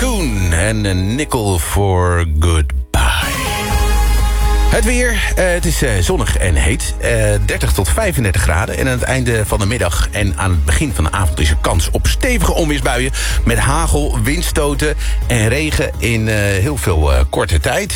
Cocoon en een Nickel for Goodbye. Het weer, het is zonnig en heet. 30 tot 35 graden. En aan het einde van de middag en aan het begin van de avond is er kans op stevige onweersbuien. Met hagel, windstoten en regen in heel veel korte tijd.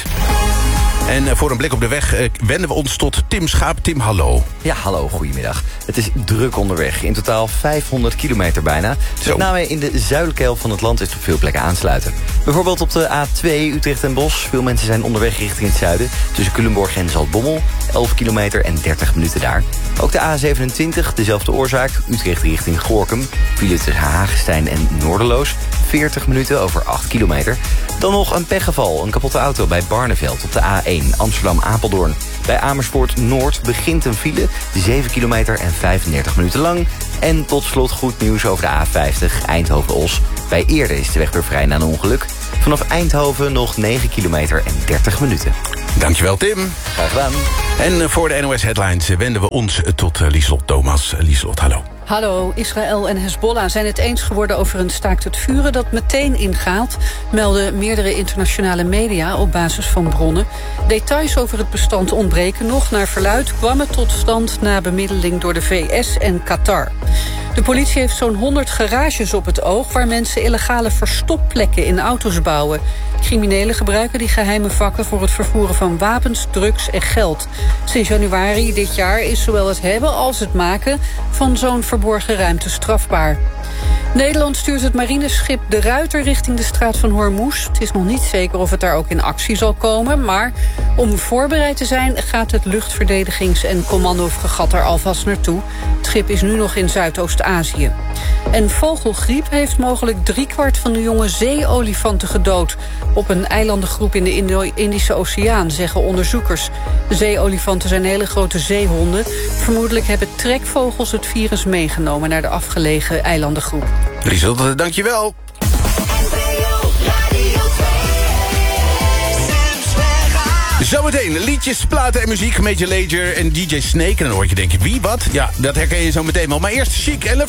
En voor een blik op de weg wenden we ons tot Tim Schaap. Tim, hallo. Ja, hallo, goedemiddag. Het is druk onderweg. In totaal 500 kilometer bijna. Met name in de zuidelijke helft van het land is het op veel plekken aansluiten. Bijvoorbeeld op de A2 Utrecht en Bosch. Veel mensen zijn onderweg richting het zuiden. Tussen Culemborg en Zaltbommel. 11 kilometer en 30 minuten daar. Ook de A27, dezelfde oorzaak. Utrecht richting Gorinchem. File tussen Hagestein en Noorderloos. 40 minuten over 8 kilometer. Dan nog een pechgeval. Een kapotte auto bij Barneveld op de A1 Amsterdam-Apeldoorn. Bij Amersfoort Noord begint een file. 7 kilometer en 35 minuten lang. En tot slot goed nieuws over de A50 Eindhoven-Os. Bij Eerde is de weg weer vrij na een ongeluk. Vanaf Eindhoven nog 9 kilometer en 30 minuten. Dankjewel, Tim. Graag gedaan. En voor de NOS Headlines wenden we ons tot Lieslot Thomas. Lieslot, hallo. Hallo, Israël en Hezbollah zijn het eens geworden over een staakt het vuren dat meteen ingaat, melden meerdere internationale media op basis van bronnen. Details over het bestand ontbreken nog. Naar verluidt kwam het tot stand na bemiddeling door de VS en Qatar. De politie heeft zo'n 100 garages op het oog waar mensen illegale verstopplekken in auto's bouwen. Criminelen gebruiken die geheime vakken voor het vervoeren van wapens, drugs en geld. Sinds januari dit jaar is zowel het hebben als het maken van zo'n verborgen ruimte strafbaar. Nederland stuurt het marineschip De Ruiter richting de straat van Hormuz. Het is nog niet zeker of het daar ook in actie zal komen, maar om voorbereid te zijn gaat het luchtverdedigings- en commandofregat er alvast naartoe. Het schip is nu nog in Zuidoost-Azië. En vogelgriep heeft mogelijk 3/4 van de jonge zeeolifanten gedood. Op een eilandengroep in de Indische Oceaan, zeggen onderzoekers. De zeeolifanten zijn hele grote zeehonden. Vermoedelijk hebben trekvogels het virus meegenomen naar de afgelegen eilandengroep. Lieslot, dankjewel. Zometeen liedjes, platen en muziek. Major Lazer en DJ Snake. En dan hoor je denken, wie, wat? Ja, dat herken je zo meteen wel. Maar eerst Chic en